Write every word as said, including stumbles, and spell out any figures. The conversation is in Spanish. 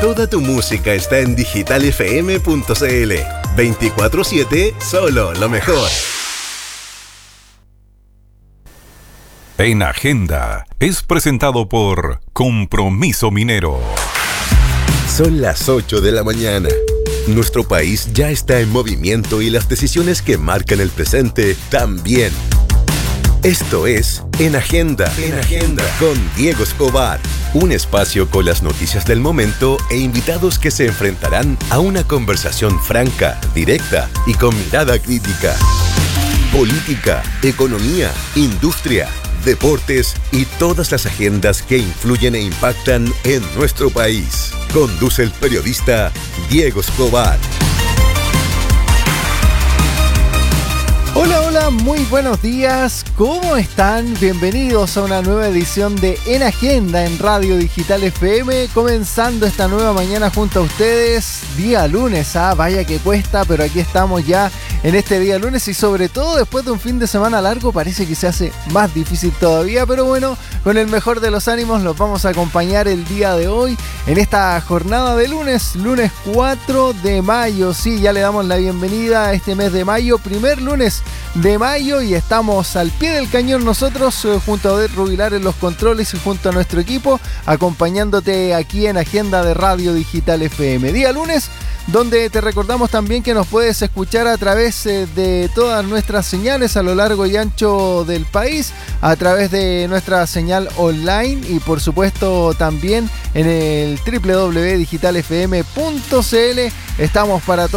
Toda tu música está en digital f m punto c l. veinticuatro siete, solo lo mejor. En Agenda es presentado por Compromiso Minero. Son las ocho de la mañana. Nuestro país ya está en movimiento y las decisiones que marcan el presente también. Esto es En Agenda, En Agenda, con Diego Escobar. Un espacio con las noticias del momento e invitados que se enfrentarán a una conversación franca, directa y con mirada crítica. Política, economía, industria, deportes y todas las agendas que influyen e impactan en nuestro país. Conduce el periodista Diego Escobar. Hola, hola, muy buenos días. ¿Cómo están? Bienvenidos a una nueva edición de En Agenda en Radio Digital F M. Comenzando esta nueva mañana junto a ustedes. Día lunes, ah, vaya que cuesta, pero aquí estamos ya en este día lunes y sobre todo después de un fin de semana largo parece que se hace más difícil todavía, pero bueno, con el mejor de los ánimos los vamos a acompañar el día de hoy en esta jornada de lunes, lunes cuatro de mayo. Sí, ya le damos la bienvenida a este mes de mayo, primer lunes de mayo y estamos al pie del cañón nosotros eh, junto a Odette Rubilar en los controles y junto a nuestro equipo acompañándote aquí en Agenda de Radio Digital F M. Día lunes donde te recordamos también que nos puedes escuchar a través eh, de todas nuestras señales a lo largo y ancho del país, a través de nuestra señal online y por supuesto también en el doble u doble u doble u punto digital f m punto c l. Estamos para todos.